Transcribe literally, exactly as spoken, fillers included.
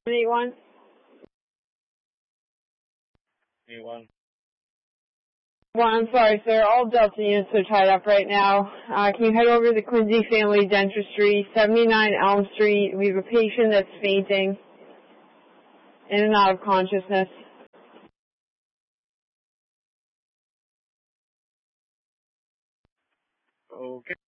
eight one. eight one. Well, I'm sorry, sir. All Delta units are tied up right now. Uh, can you head over to the Quincy Family Dentistry, seventy-nine Elm Street? We have a patient that's fainting, in and out of consciousness. Okay.